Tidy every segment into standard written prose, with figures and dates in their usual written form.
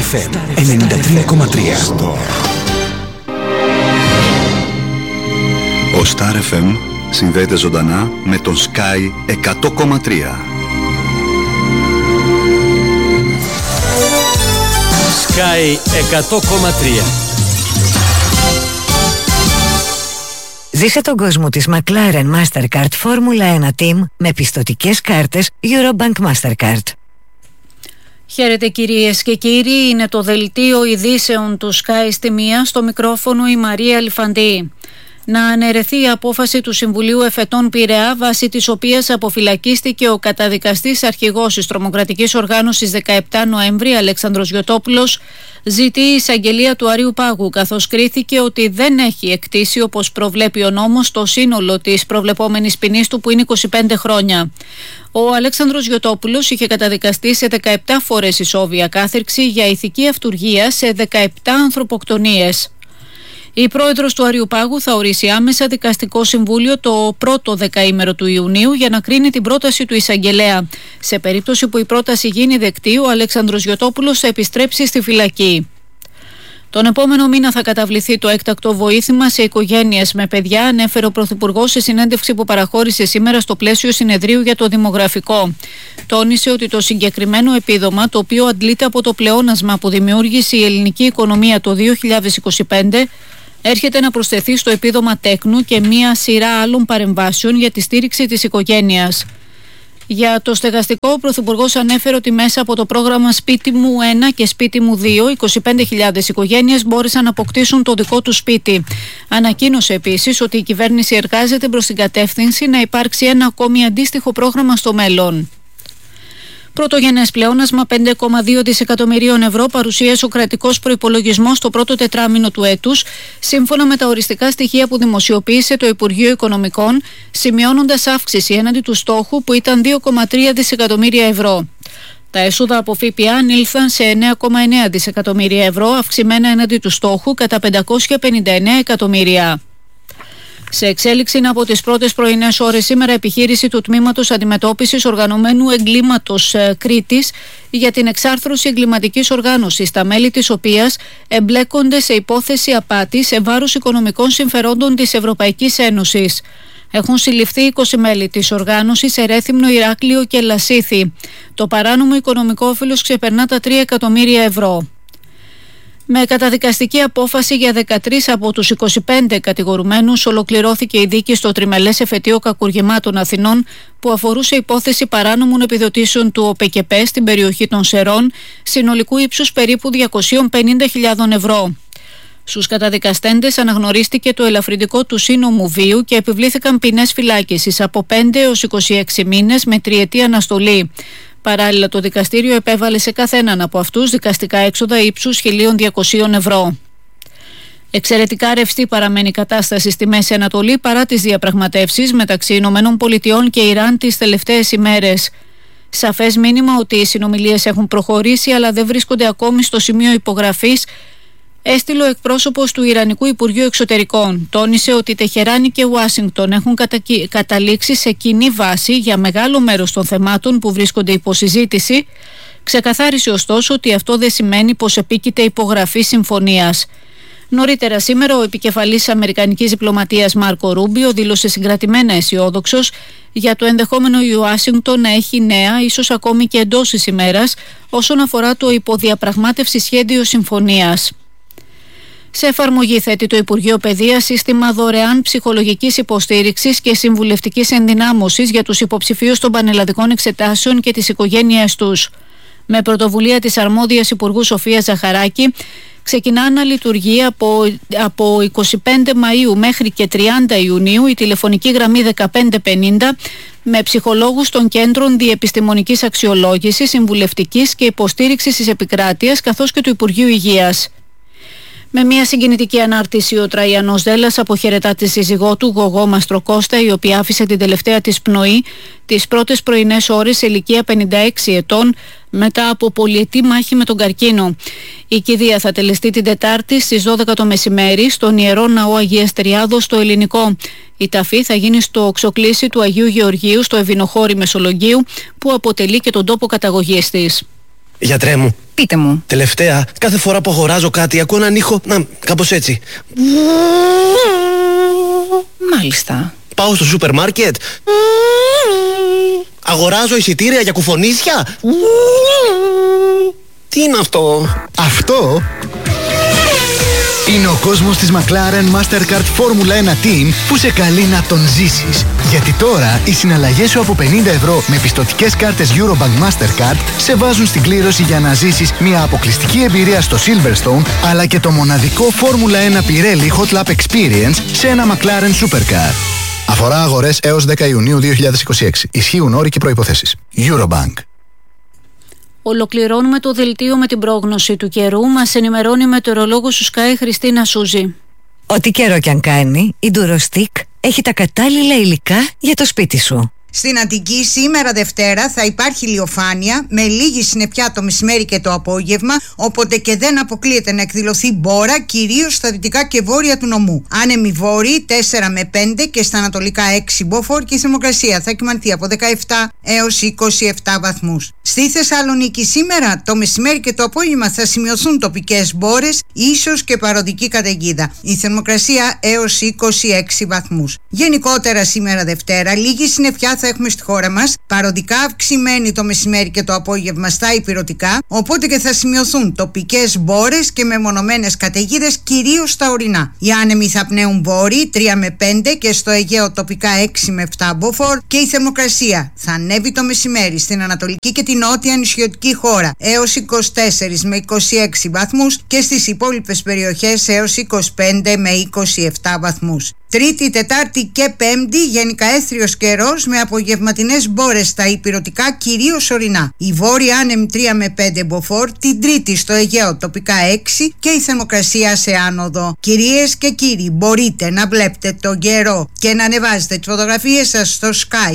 FM 93,3. Ο Star FM συνδέεται ζωντανά με τον Sky 100,3. Sky 100,3. Ζήσε τον κόσμο της McLaren Mastercard Formula 1 Team με πιστωτικές κάρτες Eurobank Mastercard. Χαίρετε κυρίες και κύριοι, είναι το δελτίο ειδήσεων του Sky στη μία, στο μικρόφωνο η Μαρία Λιφαντή. Να αναιρεθεί η απόφαση του Συμβουλίου Εφετών Πειραιά, βάσει της οποίας αποφυλακίστηκε ο καταδικαστής αρχηγός της τρομοκρατικής οργάνωσης 17 Νοέμβρη, Αλέξανδρος Γιωτόπουλος, ζητεί η εισαγγελία του Αριού Πάγου, καθώς κρίθηκε ότι δεν έχει εκτίσει, όπως προβλέπει ο νόμος, το σύνολο της προβλεπόμενης ποινής του, που είναι 25 χρόνια. Ο Αλέξανδρος Γιωτόπουλος είχε καταδικαστεί σε 17 φορές ισόβια κάθυρξη για ηθική αυτουργία σε 17 ανθρωποκτονίες. Η πρόεδρος του Αριού Πάγου θα ορίσει άμεσα δικαστικό συμβούλιο το πρώτο δεκαήμερο του Ιουνίου για να κρίνει την πρόταση του εισαγγελέα. Σε περίπτωση που η πρόταση γίνει δεκτή, ο Αλέξανδρος Γιωτόπουλος θα επιστρέψει στη φυλακή. Τον επόμενο μήνα θα καταβληθεί το έκτακτο βοήθημα σε οικογένειες με παιδιά, ανέφερε ο Πρωθυπουργός σε συνέντευξη που παραχώρησε σήμερα στο πλαίσιο συνεδρίου για το δημογραφικό. Τόνισε ότι το συγκεκριμένο επίδομα, το οποίο αντλείται από το πλεόνασμα που δημιούργησε η ελληνική οικονομία το 2025, έρχεται να προσθεθεί στο επίδομα τέκνου και μία σειρά άλλων παρεμβάσεων για τη στήριξη της οικογένειας. Για το στεγαστικό, ο Πρωθυπουργός ανέφερε ότι μέσα από το πρόγραμμα Σπίτι μου 1 και Σπίτι μου 2, 25.000 οικογένειες μπόρεσαν να αποκτήσουν το δικό τους σπίτι. Ανακοίνωσε επίσης ότι η κυβέρνηση εργάζεται προς την κατεύθυνση να υπάρξει ένα ακόμη αντίστοιχο πρόγραμμα στο μέλλον. Πρωτογενές πλεόνασμα 5,2 δισεκατομμυρίων ευρώ παρουσίασε ο κρατικός προϋπολογισμός το πρώτο τετράμηνο του έτους, σύμφωνα με τα οριστικά στοιχεία που δημοσιοποίησε το Υπουργείο Οικονομικών, σημειώνοντας αύξηση έναντι του στόχου που ήταν 2,3 δισεκατομμύρια ευρώ. Τα έσοδα από ΦΠΑ ανήλθαν σε 9,9 δισεκατομμύρια ευρώ, αυξημένα έναντι του στόχου κατά 559 εκατομμύρια. Σε εξέλιξη είναι από τις πρώτες πρωινές ώρες σήμερα επιχείρηση του Τμήματος Αντιμετώπισης Οργανωμένου Εγκλήματος Κρήτης για την εξάρθρωση εγκληματικής οργάνωσης, τα μέλη της οποίας εμπλέκονται σε υπόθεση απάτης σε βάρος οικονομικών συμφερόντων της Ευρωπαϊκής Ένωσης. Έχουν συλληφθεί 20 μέλη της οργάνωσης σε Ρέθυμνο, Ηράκλειο και Λασίθι. Το παράνομο οικονομικό όφελος ξεπερνά τα 3 εκατομμύρια ευρώ. Με καταδικαστική απόφαση για 13 από τους 25 κατηγορουμένους ολοκληρώθηκε η δίκη στο τριμελές εφετείο κακουργημάτων Αθηνών που αφορούσε υπόθεση παράνομων επιδοτήσεων του ΟΠΕΚΕΠΕ στην περιοχή των Σερών, συνολικού ύψους περίπου 250.000 ευρώ. Στους καταδικαστέντες αναγνωρίστηκε το ελαφρυντικό του σύνομου βίου και επιβλήθηκαν ποινές φυλάκισης από 5 έως 26 μήνες με τριετή αναστολή. Παράλληλα, το δικαστήριο επέβαλε σε καθέναν από αυτούς δικαστικά έξοδα ύψους 1.200 ευρώ. Εξαιρετικά ρευστή παραμένει η κατάσταση στη Μέση Ανατολή παρά τις διαπραγματεύσεις μεταξύ Ηνωμένων Πολιτειών και Ιράν τις τελευταίες ημέρες. Σαφές μήνυμα ότι οι συνομιλίες έχουν προχωρήσει αλλά δεν βρίσκονται ακόμη στο σημείο υπογραφής, έστειλε ο εκπρόσωπος του Ιρανικού Υπουργείου Εξωτερικών. Τόνισε ότι Τεχεράνη και Ουάσιγκτον έχουν καταλήξει σε κοινή βάση για μεγάλο μέρος των θεμάτων που βρίσκονται υπό συζήτηση. Ξεκαθάρισε ωστόσο ότι αυτό δεν σημαίνει πως επίκειται υπογραφή συμφωνίας. Νωρίτερα σήμερα ο επικεφαλής αμερικανικής διπλωματίας Μάρκο Ρούμπιο δήλωσε συγκρατημένα αισιόδοξος για το ενδεχόμενο η Ουάσιγκτον να έχει νέα, ίσως ακόμη και εντός της ημέρας, όσον αφορά το υποδιαπραγμάτευση σχέδιο συμφωνίας. Σε εφαρμογή θέτει το Υπουργείο Παιδείας σύστημα δωρεάν ψυχολογικής υποστήριξης και συμβουλευτικής ενδυνάμωσης για τους υποψηφίους των πανελλαδικών εξετάσεων και τις οικογένειές τους. Με πρωτοβουλία της αρμόδιας Υπουργού Σοφίας Ζαχαράκη, ξεκινά να λειτουργεί από 25 Μαΐου μέχρι και 30 Ιουνίου η τηλεφωνική γραμμή 1550 με ψυχολόγους των κέντρων διεπιστημονικής αξιολόγησης, συμβουλευτικής και υποστήριξης της επικράτειας καθώς και του Υπουργείου Υγείας. Με μια συγκινητική ανάρτηση, ο Τραϊανός Δέλλας αποχαιρετά τη σύζυγό του, Γογό Μαστροκώστα, η οποία άφησε την τελευταία της πνοή τις πρώτες πρωινές ώρες σε ηλικία 56 ετών μετά από πολυετή μάχη με τον καρκίνο. Η κηδεία θα τελεστεί την Τετάρτη στις 12 το μεσημέρι στον Ιερό Ναό Αγίας Τριάδος στο Ελληνικό. Η ταφή θα γίνει στο οξοκλήσι του Αγίου Γεωργίου στο Ευηνοχώρι Μεσολογγίου, που αποτελεί και τον τόπο καταγωγής της. Γιατρέ μου, Πείτε μου. Τελευταία, κάθε φορά που αγοράζω κάτι ακούω έναν ήχο, κάπως έτσι. Μάλιστα. Πάω στο σούπερ μάρκετ. Αγοράζω εισιτήρια για κουφονίσια. Τι είναι αυτό? Αυτό είναι ο κόσμος της McLaren Mastercard Formula 1 Team που σε καλεί να τον ζήσεις. Γιατί τώρα οι συναλλαγές σου από 50 ευρώ με πιστωτικές κάρτες Eurobank Mastercard σε βάζουν στην κλήρωση για να ζήσεις μια αποκλειστική εμπειρία στο Silverstone, αλλά και το μοναδικό Formula 1 Pirelli Hot Lap Experience σε ένα McLaren Supercar. Αφορά αγορές έως 10 Ιουνίου 2026. Ισχύουν όροι και προϋποθέσεις. Eurobank. Ολοκληρώνουμε το δελτίο με την πρόγνωση του καιρού. Μας ενημερώνει η μετεωρολόγος του Sky Χριστίνα Σούζη. Ό,τι καιρό κι αν κάνει, η Durostick έχει τα κατάλληλα υλικά για το σπίτι σου. Στην Αττική σήμερα Δευτέρα θα υπάρχει ηλιοφάνεια με λίγη συννεφιά το μεσημέρι και το απόγευμα, οπότε και δεν αποκλείεται να εκδηλωθεί μπόρα, κυρίως στα δυτικά και βόρεια του νομού. Άνεμοι βόρειοι 4 με 5 και στα ανατολικά 6 μποφόρ και η θερμοκρασία θα κυμανθεί από 17 έως 27 βαθμούς. Στη Θεσσαλονίκη σήμερα το μεσημέρι και το απόγευμα θα σημειωθούν τοπικές μπόρες, ίσως και παροδική καταιγίδα. Η θερμοκρασία έως 26 βαθμούς. Γενικότερα σήμερα Δευτέρα λίγη συννεφιά θα έχουμε στη χώρα μας, παροδικά αυξημένη το μεσημέρι και το απόγευμα στα ηπειρωτικά, οπότε και θα σημειωθούν τοπικές μπόρες και μεμονωμένες καταιγίδες, κυρίως στα ορεινά. Οι άνεμοι θα πνέουν βόρειοι 3 με 5 και στο Αιγαίο τοπικά 6 με 7 μποφόρ και η θερμοκρασία θα ανέβει το μεσημέρι στην ανατολική και την νότια νησιωτική χώρα έως 24 με 26 βαθμούς και στις υπόλοιπες περιοχές έως 25 με 27 βαθμούς. Τρίτη, Τετάρτη και Πέμπτη γενικά έθριος καιρός με απογευματινές μπόρες στα ηπειρωτικά, κυρίως ορεινά. Η βόρεια άνεμη 3 με 5 μποφόρ, την Τρίτη στο Αιγαίο τοπικά 6 και η θερμοκρασία σε άνοδο. Κυρίες και κύριοι, μπορείτε να βλέπετε τον καιρό και να ανεβάζετε τις φωτογραφίες σας στο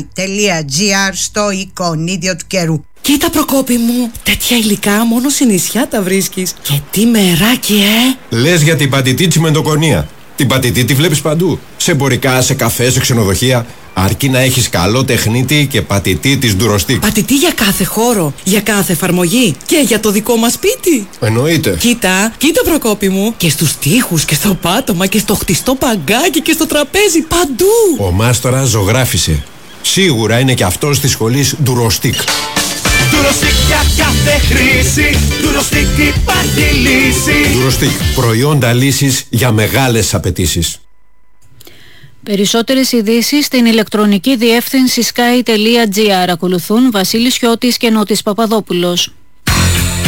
sky.gr στο εικονίδιο του καιρού. Κοίτα Προκόπη μου, τέτοια υλικά μόνο σε νησιά τα βρίσκεις. Και τι μεράκι, Λες για την πατητή τσιμεντοκονία. Την πατητή τη βλέπεις παντού. Σε εμπορικά, σε καφέ, σε ξενοδοχεία. Αρκεί να έχεις καλό τεχνίτη και πατητή της Durostick. Πατητή για κάθε χώρο, για κάθε εφαρμογή και για το δικό μας σπίτι. Εννοείται. Κοίτα Προκόπη μου. Και στους τοίχους και στο πάτωμα και στο χτιστό παγκάκι και στο τραπέζι, παντού. Ο μάστορας ζωγράφισε. Σίγουρα είναι και αυτός της σχολής Durostick. Durostick για κάθε χρήση. Durostick υπάρχει λύση. Durostick, προϊόντα λύσης για μεγάλες απαιτήσεις. Περισσότερες ειδήσεις στην ηλεκτρονική διεύθυνση sky.gr. Ακολουθούν Βασίλης Χιώτης και Νότης Παπαδόπουλος.